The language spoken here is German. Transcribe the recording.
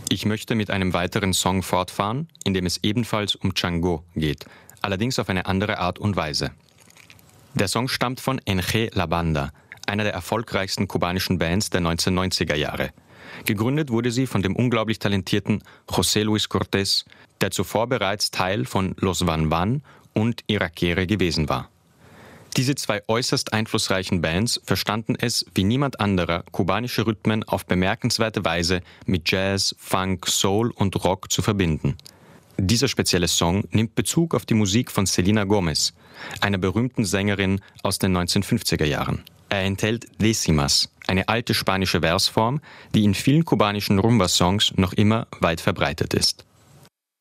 Ich möchte mit einem weiteren Song fortfahren, in dem es ebenfalls um Chango geht, allerdings auf eine andere Art und Weise. Der Song stammt von Enche La Banda, einer der erfolgreichsten kubanischen Bands der 1990er Jahre. Gegründet wurde sie von dem unglaublich talentierten José Luis Cortés, der zuvor bereits Teil von Los Van Van und Irakere gewesen war. Diese zwei äußerst einflussreichen Bands verstanden es wie niemand anderer, kubanische Rhythmen auf bemerkenswerte Weise mit Jazz, Funk, Soul und Rock zu verbinden. Dieser spezielle Song nimmt Bezug auf die Musik von Selena Gomez, einer berühmten Sängerin aus den 1950er Jahren. Er enthält Décimas, eine alte spanische Versform, die in vielen kubanischen Rumba-Songs noch immer weit verbreitet ist.